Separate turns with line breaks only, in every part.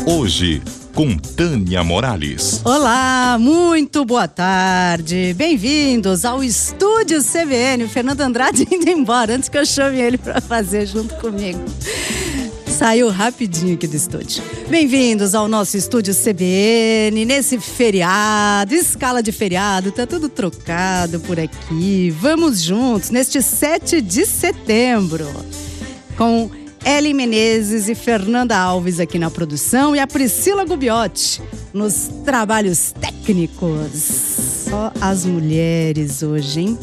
Hoje, com Tânia Morales.
Olá, muito boa tarde. Bem-vindos ao Estúdio CBN. O Fernando Andrade indo embora antes que eu chame ele para fazer junto comigo. Saiu rapidinho aqui do estúdio. Bem-vindos ao nosso Estúdio CBN, nesse feriado, escala de feriado, tá tudo trocado por aqui. Vamos juntos neste 7 de setembro, com Ellen Menezes e Fernanda Alves aqui na produção e a Priscila Gubiotti nos trabalhos técnicos. Só as mulheres hoje, hein?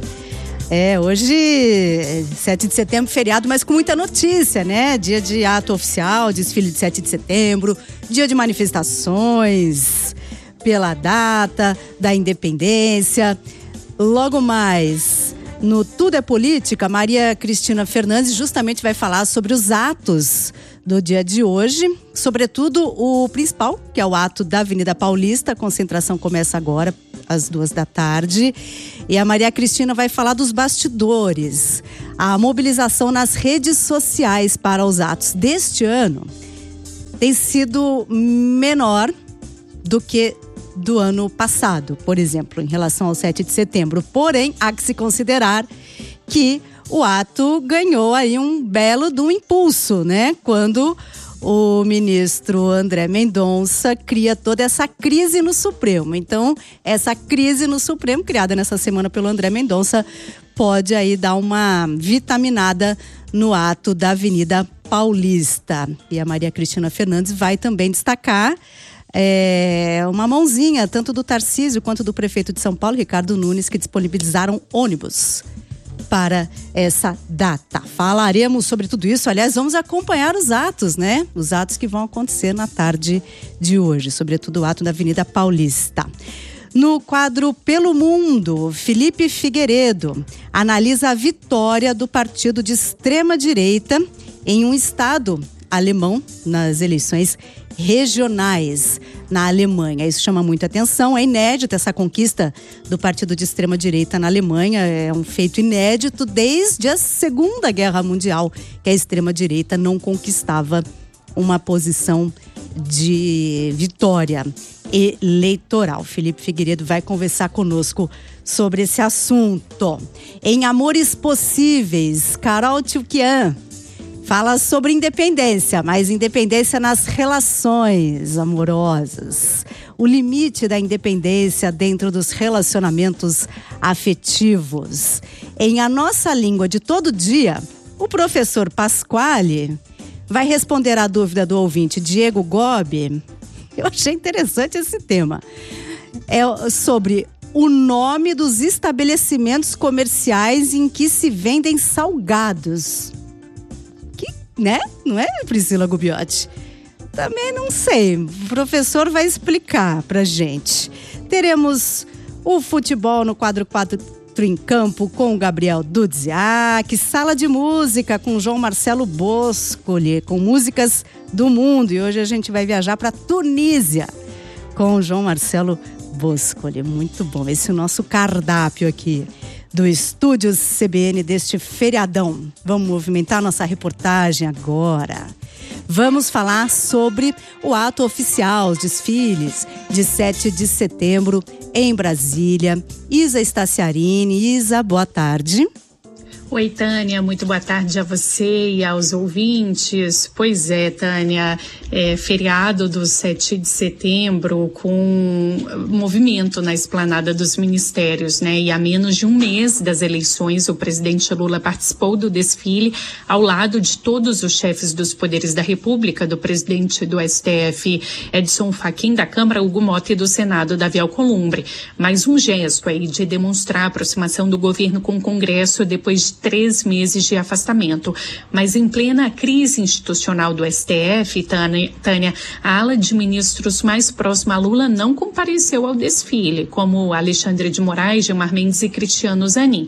Hoje, 7 de setembro, feriado, mas com muita notícia, né? Dia de ato oficial, desfile de 7 de setembro, dia de manifestações pela data da independência. Logo mais, no Tudo é Política, Maria Cristina Fernandes justamente vai falar sobre os atos do dia de hoje, sobretudo o principal, que é o ato da Avenida Paulista. A concentração começa agora, às 14h. E a Maria Cristina vai falar dos bastidores, a mobilização nas redes sociais para os atos deste ano tem sido menor do que do ano passado, por exemplo, em relação ao 7 de setembro. Porém, há que se considerar que o ato ganhou aí um belo de um impulso, né? Quando o ministro André Mendonça cria toda essa crise no Supremo. Então, essa crise no Supremo, criada nessa semana pelo André Mendonça, pode aí dar uma vitaminada no ato da Avenida Paulista. E a Maria Cristina Fernandes vai também destacar uma mãozinha, tanto do Tarcísio quanto do prefeito de São Paulo, Ricardo Nunes, que disponibilizaram ônibus para essa data. Falaremos sobre tudo isso. Aliás, vamos acompanhar os atos, né? Os atos que vão acontecer na tarde de hoje, sobretudo o ato da Avenida Paulista. No quadro Pelo Mundo, Felipe Figueiredo analisa a vitória do partido de extrema-direita em um estado alemão nas eleições regionais na Alemanha. Isso chama muita atenção, é inédita essa conquista do partido de extrema-direita na Alemanha, é um feito inédito desde a Segunda Guerra Mundial, que a extrema-direita não conquistava uma posição de vitória eleitoral. Felipe Figueiredo vai conversar conosco sobre esse assunto. Em Amores Possíveis, Carol Tchoukian fala sobre independência, mas independência nas relações amorosas. O limite da independência dentro dos relacionamentos afetivos. Em A Nossa Língua de Todo Dia, o professor Pasquale vai responder à dúvida do ouvinte Diego Gobi. Eu achei interessante esse tema. É sobre o nome dos estabelecimentos comerciais em que se vendem salgados. Né? Não é, Priscila Gubiotti? Também não sei. O professor vai explicar pra gente. Teremos o futebol no quadro 4 em Campo com o Gabriel Dudziak, sala de música com João Marcelo Boscoli, com músicas do mundo. E hoje a gente vai viajar para Tunísia com o João Marcelo Boscoli. Muito bom. Esse é o nosso cardápio aqui do Estúdio CBN deste feriadão. Vamos movimentar nossa reportagem agora. Vamos falar sobre o ato oficial, os desfiles de 7 de setembro em Brasília. Isa Staciarini. Isa, boa tarde.
Oi, Tânia, muito boa tarde a você e aos ouvintes. Pois é, Tânia, feriado do 7 de setembro com movimento na esplanada dos ministérios, né? E há menos de um mês das eleições, o presidente Lula participou do desfile ao lado de todos os chefes dos poderes da República, do presidente do STF, Edson Fachin, da Câmara, Hugo Motta, e do Senado, Davi Alcolumbre. Mais um gesto aí de demonstrar a aproximação do governo com o Congresso depois de 3 meses de afastamento. Mas em plena crise institucional do STF, Tânia, a ala de ministros mais próxima a Lula não compareceu ao desfile, como Alexandre de Moraes, Gilmar Mendes e Cristiano Zanin.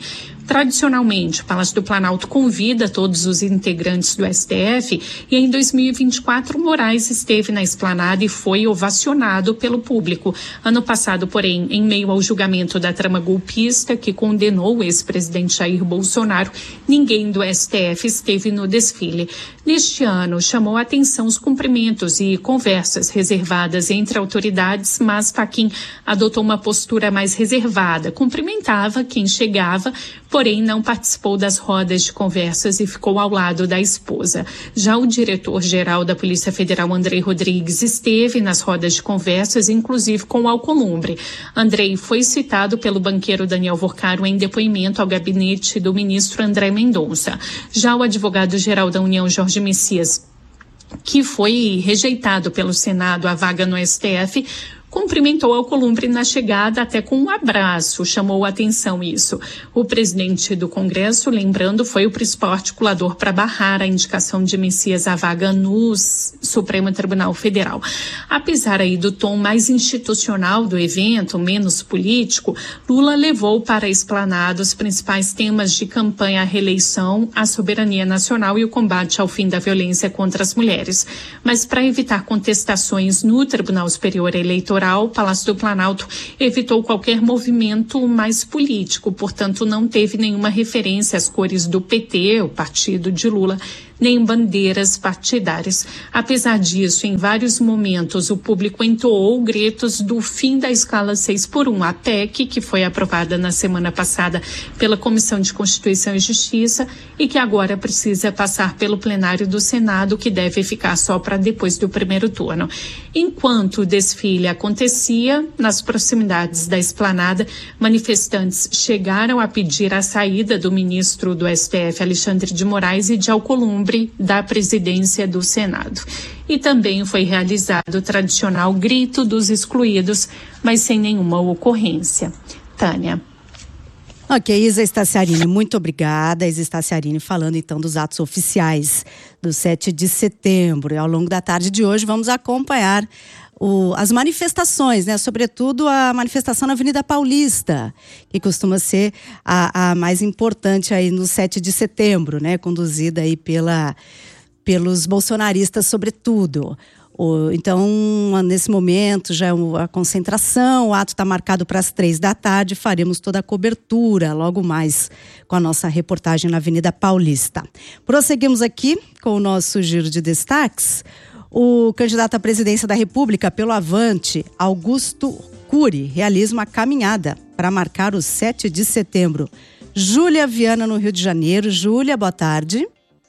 Tradicionalmente, o Palácio do Planalto convida todos os integrantes do STF e em 2024 Moraes esteve na esplanada e foi ovacionado pelo público. Ano passado, porém, em meio ao julgamento da trama golpista que condenou o ex-presidente Jair Bolsonaro, ninguém do STF esteve no desfile. Neste ano, chamou a atenção os cumprimentos e conversas reservadas entre autoridades, mas Fachin adotou uma postura mais reservada, cumprimentava quem chegava, porém não participou das rodas de conversas e ficou ao lado da esposa. Já o diretor-geral da Polícia Federal, Andrei Rodrigues, esteve nas rodas de conversas, inclusive com o Alcolumbre. Andrei foi citado pelo banqueiro Daniel Vorcaro em depoimento ao gabinete do ministro André Mendonça. Já o advogado-geral da União, Jorge Messias, que foi rejeitado pelo Senado a vaga no STF, cumprimentou Alcolumbre na chegada até com um abraço, chamou a atenção isso. O presidente do Congresso, lembrando, foi o principal articulador para barrar a indicação de Messias à vaga no Supremo Tribunal Federal. Apesar aí do tom mais institucional do evento, menos político, Lula levou para a esplanada os principais temas de campanha à reeleição, a soberania nacional e o combate ao fim da violência contra as mulheres. Mas para evitar contestações no Tribunal Superior Eleitoral, o Palácio do Planalto evitou qualquer movimento mais político, portanto não teve nenhuma referência às cores do PT, o partido de Lula, nem bandeiras partidárias. Apesar disso, em vários momentos, o público entoou gritos do fim da escala 6x1, a PEC, que foi aprovada na semana passada pela Comissão de Constituição e Justiça e que agora precisa passar pelo plenário do Senado, que deve ficar só para depois do primeiro turno. Enquanto o desfile acontecia, nas proximidades da esplanada, manifestantes chegaram a pedir a saída do ministro do STF, Alexandre de Moraes, e de Alcolumbre, da presidência do Senado. E também foi realizado o tradicional grito dos excluídos, mas sem nenhuma ocorrência. Tânia.
Ok, Isa Staciarini, muito obrigada. Isa Staciarini falando então dos atos oficiais do 7 de setembro. E ao longo da tarde de hoje vamos acompanhar as manifestações, né? Sobretudo a manifestação na Avenida Paulista, que costuma ser a mais importante aí no 7 de setembro, né? Conduzida aí pelos bolsonaristas, sobretudo. Então, nesse momento, já é a concentração, o ato está marcado para as 15h, faremos toda a cobertura logo mais com a nossa reportagem na Avenida Paulista. Prosseguimos aqui com o nosso giro de destaques. O candidato à presidência da República pelo Avante, Augusto Cury, realiza uma caminhada para marcar o 7 de setembro. Júlia Viana, no Rio de Janeiro. Júlia, boa tarde.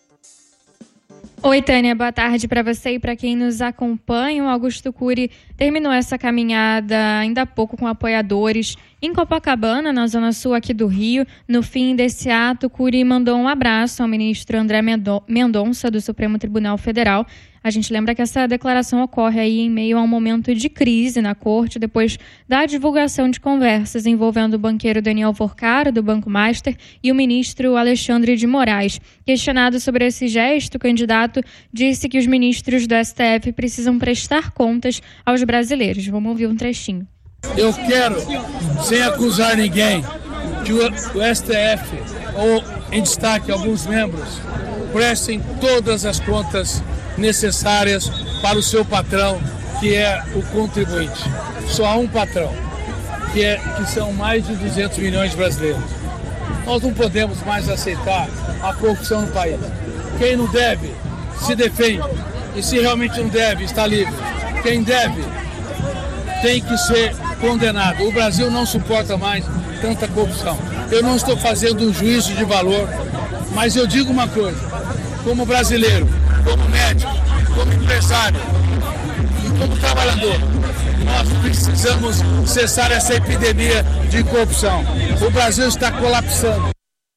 Oi, Tânia, boa tarde para você e para quem nos acompanha. O Augusto Cury terminou essa caminhada ainda há pouco com apoiadores em Copacabana, na zona sul aqui do Rio. No fim desse ato, Cury mandou um abraço ao ministro André Mendonça, do Supremo Tribunal Federal. A gente lembra que essa declaração ocorre aí em meio a um momento de crise na corte, depois da divulgação de conversas envolvendo o banqueiro Daniel Vorcaro, do Banco Master, e o ministro Alexandre de Moraes. Questionado sobre esse gesto, o candidato disse que os ministros do STF precisam prestar contas aos brasileiros. Vamos ouvir um trechinho.
Eu quero, sem acusar ninguém, que o STF, ou em destaque alguns membros, prestem todas as contas necessárias para o seu patrão, que é o contribuinte. Só há um patrão, que são mais de 200 milhões de brasileiros. Nós não podemos mais aceitar a corrupção no país. Quem não deve, se defende. E se realmente não deve, está livre. Quem deve, tem que ser condenado. O Brasil não suporta mais tanta corrupção. Eu não estou fazendo um juízo de valor, mas eu digo uma coisa. Como brasileiro, como médico, como empresário e como trabalhador, nós precisamos cessar essa epidemia de corrupção. O Brasil está colapsando.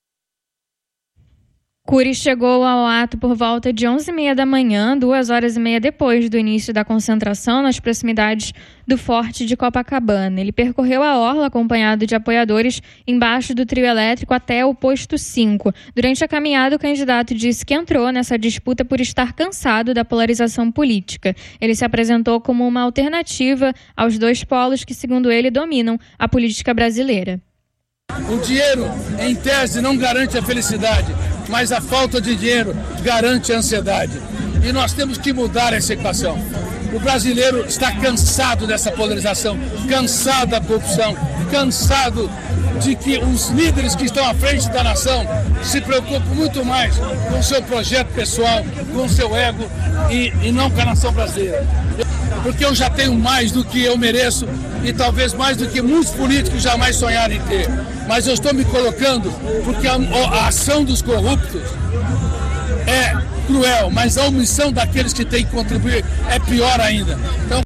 Cury chegou ao ato por volta de 11h30 da manhã, 2h30 depois do início da concentração, nas proximidades do Forte de Copacabana. Ele percorreu a orla acompanhado de apoiadores embaixo do trio elétrico até o posto 5. Durante a caminhada, o candidato disse que entrou nessa disputa por estar cansado da polarização política. Ele se apresentou como uma alternativa aos dois polos que, segundo ele, dominam a política brasileira.
O dinheiro, em tese, não garante a felicidade, mas a falta de dinheiro garante a ansiedade. E nós temos que mudar essa equação. O brasileiro está cansado dessa polarização, cansado da corrupção, cansado de que os líderes que estão à frente da nação se preocupam muito mais com o seu projeto pessoal, com o seu ego e não com a nação brasileira. Porque eu já tenho mais do que eu mereço e talvez mais do que muitos políticos jamais sonharam em ter. Mas eu estou me colocando porque a ação dos corruptos é cruel, mas a omissão daqueles que têm que contribuir é pior ainda. Então,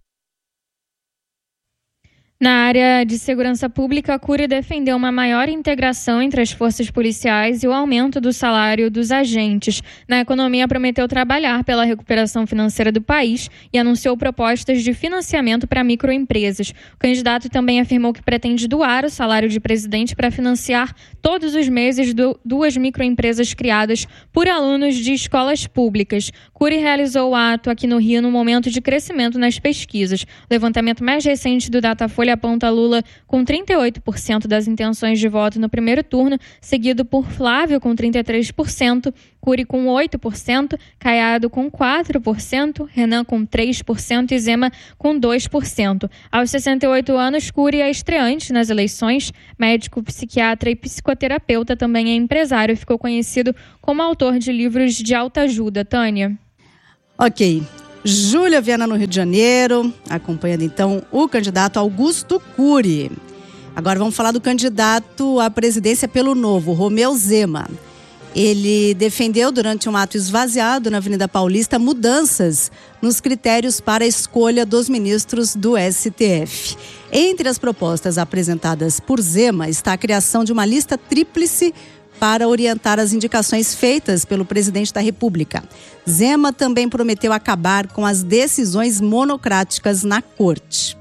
na área de segurança pública, a Cury defendeu uma maior integração entre as forças policiais e o aumento do salário dos agentes. Na economia, prometeu trabalhar pela recuperação financeira do país e anunciou propostas de financiamento para microempresas. O candidato também afirmou que pretende doar o salário de presidente para financiar todos os meses duas microempresas criadas por alunos de escolas públicas. Cury realizou o ato aqui no Rio no momento de crescimento nas pesquisas. O levantamento mais recente do Datafolha aponta Lula com 38% das intenções de voto no primeiro turno, seguido por Flávio com 33%, Cury com 8%, Caiado com 4%, Renan com 3% e Zema com 2%. Aos 68 anos, Cury é estreante nas eleições, médico, psiquiatra e psicoterapeuta, também é empresário e ficou conhecido como autor de livros de autoajuda. Tânia.
Ok. Júlia Viana no Rio de Janeiro, acompanhando então o candidato Augusto Cury. Agora vamos falar do candidato à presidência pelo Novo, Romeu Zema. Ele defendeu durante um ato esvaziado na Avenida Paulista mudanças nos critérios para a escolha dos ministros do STF. Entre as propostas apresentadas por Zema está a criação de uma lista tríplice para orientar as indicações feitas pelo presidente da República. Zema também prometeu acabar com as decisões monocráticas na corte.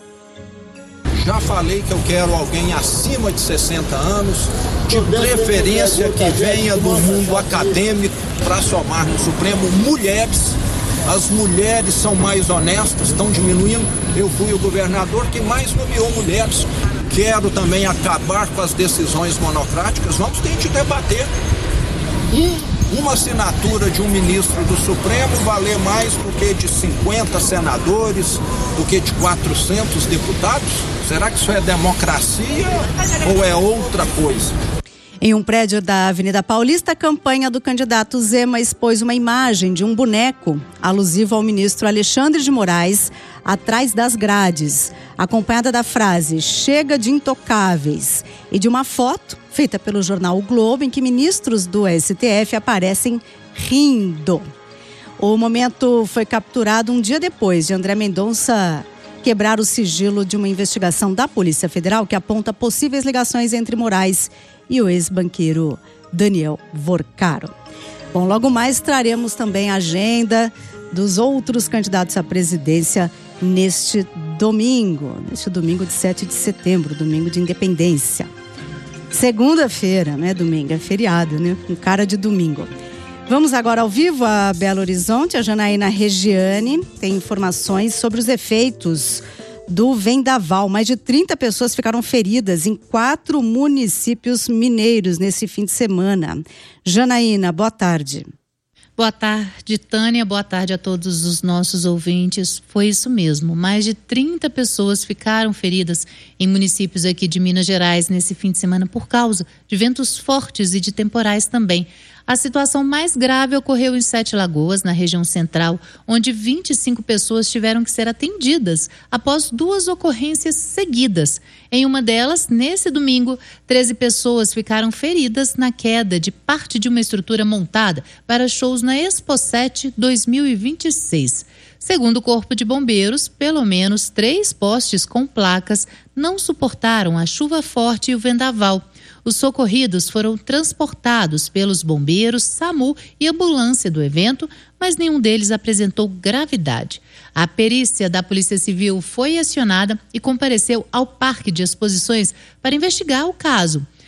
Já falei que eu quero alguém acima de 60 anos, de preferência que venha do mundo acadêmico para somar no Supremo mulheres. As mulheres são mais honestas, estão diminuindo. Eu fui o governador que mais nomeou mulheres. Quero também acabar com as decisões monocráticas. Vamos ter que debater. Uma assinatura de um ministro do Supremo valer mais do que de 50 senadores, do que de 400 deputados? Será que isso é democracia ou é outra coisa?
Em um prédio da Avenida Paulista, a campanha do candidato Zema expôs uma imagem de um boneco alusivo ao ministro Alexandre de Moraes atrás das grades, acompanhada da frase "Chega de intocáveis" e de uma foto feita pelo jornal O Globo em que ministros do STF aparecem rindo. O momento foi capturado um dia depois de André Mendonça quebrar o sigilo de uma investigação da Polícia Federal que aponta possíveis ligações entre Moraes e o ex-banqueiro Daniel Vorcaro. Bom, logo mais traremos também a agenda dos outros candidatos à presidência neste domingo de 7 de setembro, domingo de independência. Segunda-feira, né? Domingo, é feriado, né? Com cara de domingo. Vamos agora ao vivo a Belo Horizonte. A Janaína Regiane tem informações sobre os efeitos do vendaval. Mais de 30 pessoas ficaram feridas em 4 municípios mineiros nesse fim de semana. Janaína, boa tarde.
Boa tarde, Tânia. Boa tarde a todos os nossos ouvintes. Foi isso mesmo. Mais de 30 pessoas ficaram feridas em municípios aqui de Minas Gerais nesse fim de semana por causa de ventos fortes e de temporais também. A situação mais grave ocorreu em Sete Lagoas, na região central, onde 25 pessoas tiveram que ser atendidas após 2 ocorrências seguidas. Em uma delas, nesse domingo, 13 pessoas ficaram feridas na queda de parte de uma estrutura montada para shows na Expo 7 2026. Segundo o Corpo de Bombeiros, pelo menos 3 postes com placas não suportaram a chuva forte e o vendaval. Os socorridos foram transportados pelos bombeiros, SAMU e ambulância do evento, mas nenhum deles apresentou gravidade. A perícia da Polícia Civil foi acionada e compareceu ao Parque de Exposições para investigar o caso.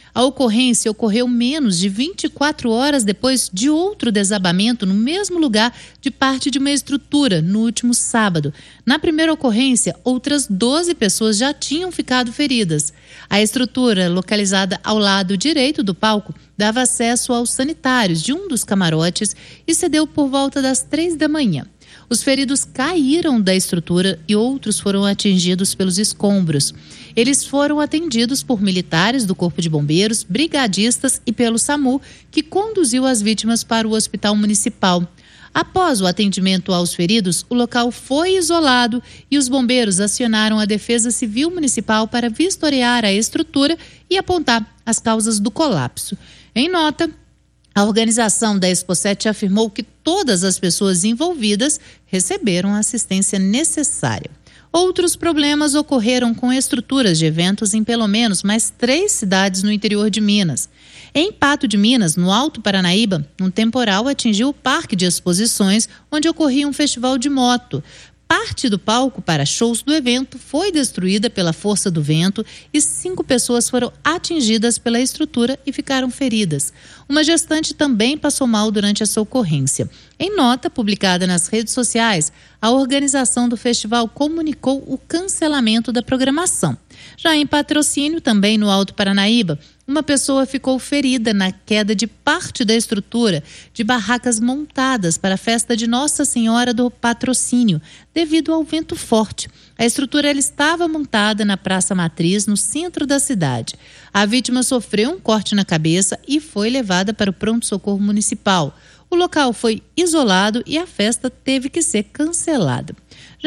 A ocorrência ocorreu menos de 24 horas depois de outro desabamento no mesmo lugar de parte de uma estrutura no último sábado. Na primeira ocorrência, outras 12 pessoas já tinham ficado feridas. A estrutura, localizada ao lado direito do palco, dava acesso aos sanitários de um dos camarotes e cedeu por volta das 3 da manhã. Os feridos caíram da estrutura e outros foram atingidos pelos escombros. Eles foram atendidos por militares do Corpo de Bombeiros, brigadistas e pelo SAMU, que conduziu as vítimas para o Hospital Municipal. Após o atendimento aos feridos, o local foi isolado e os bombeiros acionaram a Defesa Civil Municipal para vistoriar a estrutura e apontar as causas do colapso. Em nota, a organização da Expo7 afirmou que todas as pessoas envolvidas receberam a assistência necessária. Outros problemas ocorreram com estruturas de eventos em pelo menos mais 3 cidades no interior de Minas. Em Pato de Minas, no Alto Paranaíba, um temporal atingiu o parque de exposições, onde ocorria um festival de moto. Parte do palco para shows do evento foi destruída pela força do vento e 5 pessoas foram atingidas pela estrutura e ficaram feridas. Uma gestante também passou mal durante essa ocorrência. Em nota publicada nas redes sociais, a organização do festival comunicou o cancelamento da programação. Já em Patrocínio, também no Alto Paranaíba, uma pessoa ficou ferida na queda de parte da estrutura de barracas montadas para a festa de Nossa Senhora do Patrocínio, devido ao vento forte. A estrutura ela estava montada na Praça Matriz, no centro da cidade. A vítima sofreu um corte na cabeça e foi levada para o pronto-socorro municipal. O local foi isolado e a festa teve que ser cancelada.